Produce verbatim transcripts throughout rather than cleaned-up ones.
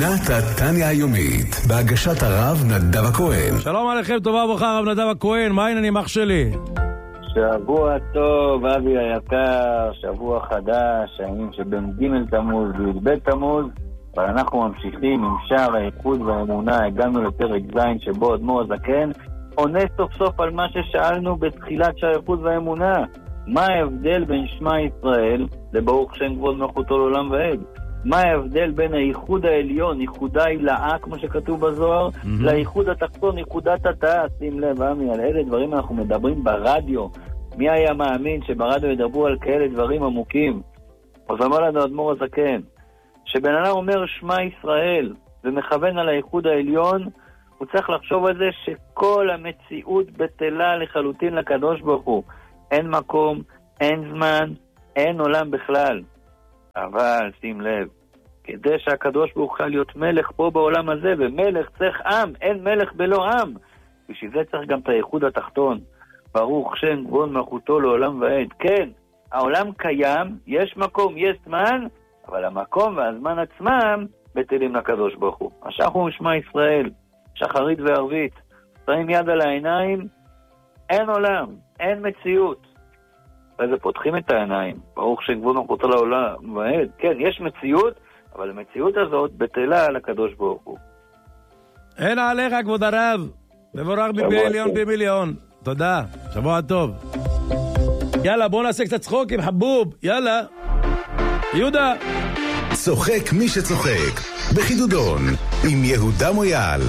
נתניה היומית, בהגשת הרב נדב הכהן. שלום עליכם, טובה וברכה, הרב נדב הכהן, מה העניינים אח שלי? שבוע טוב, אבי היקר, שבוע חדש, הימים שבין ג' תמוז וי"ב תמוז, אבל אנחנו ממשיכים עם שער האיחוד והאמונה. הגענו לפרק זין שבו אדמו"ר הזקן עונה סוף סוף על מה ששאלנו בתחילת שער האיחוד והאמונה. מה ההבדל בין שמע ישראל לברוך שם כבוד מלכותו לעולם ועד? מה ההבדל בין הייחוד העליון, ייחודה הילאה, כמו שכתוב בזוהר, mm-hmm. לייחוד התחתון, ייחודת התאה? שים לב, עמי, על אלה דברים אנחנו מדברים ברדיו. מי היה מאמין שברדיו ידברו על כאלה דברים עמוקים? אז אמר לנו אדמו"ר הזקן, שבן אדם אומר שמע ישראל ומכוון על הייחוד העליון, הוא צריך לחשוב על זה שכל המציאות בטלה לחלוטין לקדוש ברוך הוא. אין מקום, אין זמן, אין עולם בכלל. אבל שים לב, כדי שהקדוש ברוך הוא להיות מלך פה בעולם הזה, ומלך צריך עם, אין מלך בלא עם. בשביל זה צריך גם את הייחוד התחתון. ברוך שם כבוד מלכותו לעולם ועד. כן, העולם קיים, יש מקום, יש זמן, אבל המקום והזמן עצמם בטלים לקדוש ברוך הוא. השחר משמע ישראל, שחרית וערבית, שמים יד על העיניים, אין עולם, אין מציאות. ואז פותחים את העיניים, ברוך שם כבוד מלכותו לעולם ועד. כן, יש מציאות, אבל המציאות הזאת בטלה לקדוש ברוך הוא. אין עליך כבוד הרב, מבורך במיליון במיליון. תודה, שבוע טוב. יאללה, בוא נעשה קצת צחוק עם חבוב, יאללה. יהודה. צוחק מי שצוחק, בחידודון, עם יהודה מויאל.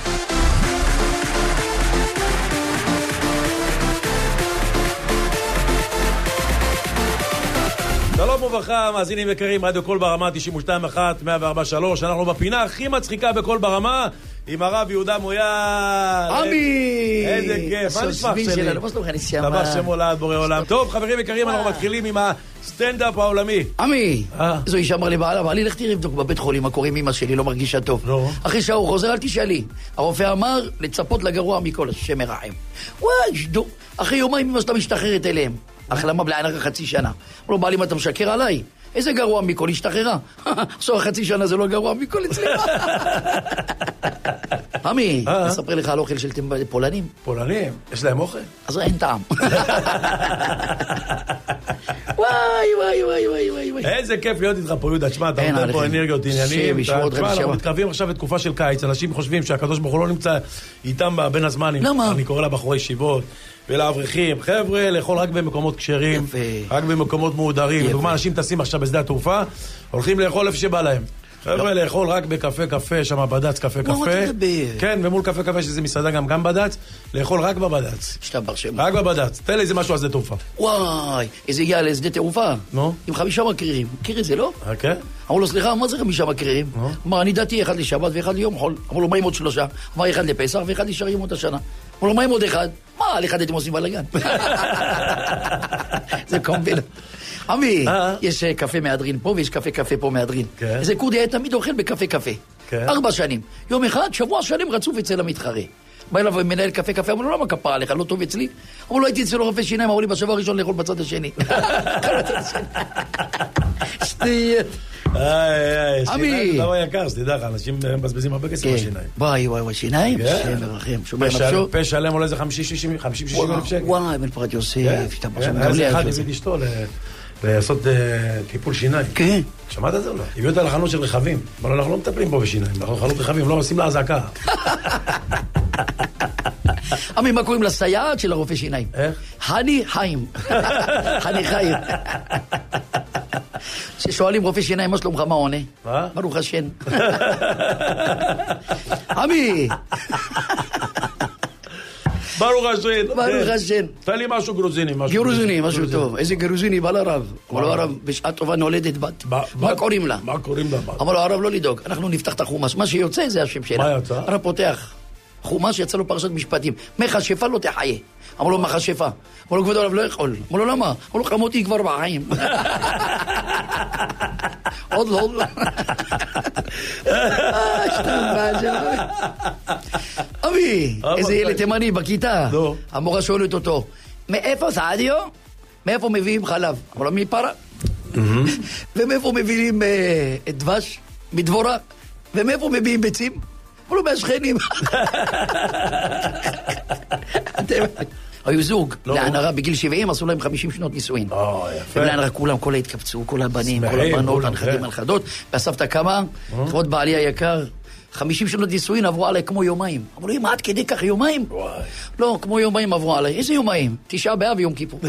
שלום וברכה, מאזינים יקרים, רדיו קול ברמה תשעים ושתיים אחת מאה וארבע שלוש. אנחנו בפינה הכי מצחיקה בקול ברמה עם הרב יהודה מויאל. עמי! איזה כיף, מה נשמח שלי? דבר שמולד בורא עולם. טוב, חברים יקרים, אנחנו מתחילים עם הסטנדאפ העולמי. עמי, איזו אישה אמר לי בעלה, אמר לי, לך תראה לבדוק בבית חולים מה קורה עם אמא שלי, לא מרגישה טוב. אחרי שעה הוא חוזר, אל תשאלי. הרופא אמר, לצפות לגרוע מכל, השם מרחם. וואי, שדו. אחרי יומיים אמא שלה משתחררת אליהם. החלמה בלענך חצי שנה. הוא לא בא לי, מה אתה משקר עליי? איזה גרוע מכל השתחררה? עכשיו חצי שנה זה לא גרוע מכל אצלך. עמי, אספר לך על אוכל של פולנים. פולנים? יש להם אוכל? אז אין טעם. וואי, וואי, וואי, וואי, וואי. איזה כיף להיות איתך פה, יהודה. תשמע, אתה נותן פה אנרגיות עניינים. תשמע, אנחנו מתקרבים עכשיו לתקופה של קיץ. אנשים חושבים שהקדוש ברוך הוא לא נמצא איתם בין הזמנים. למה? אני קורא לה בחורי ישיבות ולאברכים. חבר'ה, לאכול רק במקומות כשרים, רק במקומות מועדרים. דוגמה, אנשים טסים עכשיו בשדה התעופה, הולכים לאכול איפה שבא להם. חבר'ה, לאכול רק בקפה קפה, שם בדץ קפה קפה. כן, ומול קפה קפה שזה מסעדה גם גם בדץ, לאכול רק בבדץ. שתבר שם. רק בבדץ. תן לי איזה משהו על שדה תעופה. וואי, איזה הגיע לשדה תעופה. נו? עם חמישה מקרירים. מכיר את זה, לא? אוקיי. אמרו לו, סליחה, מה זה חמישה מקרירים? אמר, אני דעתי אחד לשבת ואחד ליום חול. אמרו לו, מה עם עוד שלושה? אמר, אחד לפסח ואחד נשאר ימות השנה. אמרו לו, מה עם עוד אחד? מה, על אחד אתם עושים בלגן? זה קומבינה. עמי, יש קפה מהדרין פה ויש קפה קפה פה מהדרין. איזה קורדי היה תמיד אוכל בקפה קפה. ארבע שנים. יום אחד, שבוע שנים רצוף אצל המתחרה. בא אליו מנהל קפה קפה, אמרו לו, למה כפרה עליך, לא טוב אצלי? אמרו לו, הייתי אצל רופא שיניים, אמרו לי בשבוע הראשון לאכול בצד השני. שטויות. איי, שיניים, דבר יקר, שתדע לך, אנשים מבזבזים הרבה כסף בשיניים. וואי, וואי, וואי, שיניים? שם מרחם, שומר נפשו. פה שלם עולה איזה חמישים שישים אלף שקל. וואי, בן פרת יוסף, השתבח שם. היה איזה אחד הביא אשתו לעשות טיפול שיניים. כן. שמעת את זה או לא? הביאו אותה לחנות של רכבים. אבל אנחנו לא מטפלים פה בשיניים, אנחנו חנות רכבים, לא עושים לה הזעקה. עמי, מה קוראים לסייעת של הרופא שיניים? איך? חני חיים. חני חיים. ששואלים רופא שיניים, מה שלומך, מה עונה? מה? ברוך השם. עמי! ברוך השם. ברוך השם. תן לי משהו גרוזיני. גרוזיני, משהו טוב. איזה גרוזיני בא לרב. אמר לו, הרב, בשעה טובה נולדת בת. מה קוראים לה? מה קוראים לה? אמר לו, הרב, לא לדאוג. אנחנו נפתח את החומש. מה שיוצא זה השם שלה. מה יצא? הרב פותח. חומש יצא לו פרשת משפטים. מכשפה לא תחיה. אמר לו, מכשפה. אמר לו, כבוד הרב, לא יכול. אמר לו, למה? אמר לו, חמותי כבר בחיים. עוד לא, עוד לא. אבי, איזה ילד תימני בכיתה. המורה שואלת אותו, מאיפה סעדיו? מאיפה מביאים חלב? אמר לו, מפרה. ומאיפה מביאים דבש? מדבורה? ומאיפה מביאים ביצים? אמרו לו, מהשכנים. היו זוג, לענרה בגיל שבעים, עשו להם חמישים שנות נישואין. ולענרה כולם, כל ההתקבצו, כל הבנים, כל הבנות, הנכדים, הנכדות, והסבתא קמה, לכבוד בעלי היקר, חמישים שנות נישואין עברו עליי כמו יומיים. אמרו לי, מה עד כדי כך יומיים? לא, כמו יומיים עברו עליי. איזה יומיים? תשעה באב ויום כיפור.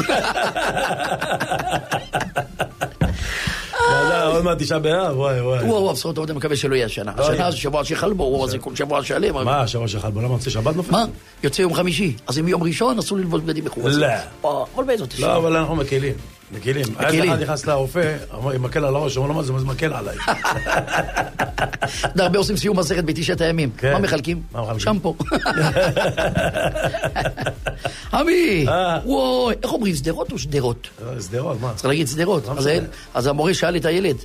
עוד מעט תשעה באב, וואי וואי. וואו, וואו, בסוף אני מקווה שלא יהיה השנה. השנה זה שבוע שחל בו, וואו, זה כל שבוע שלם. מה שבוע שחל בו? למה יוצא שבת נופל? מה? יוצא יום חמישי. אז אם יום ראשון אסור ללבוש בגדים מכובסים. לא. אבל בעזרת השם. לא, אבל אנחנו מקלים. מקלים. אז אחד נכנס לרופא, עם מקל על הראש, אמר לו מה זה, זה מקל עליי. הרבה עושים סיום מסכת בתשעת הימים. מה מחלקים? שמפו. עמי, וואי, איך אומרים, שדרות או שדרות? שדרות, מה? צריך להגיד שדרות. אז המורה שאל את הילד,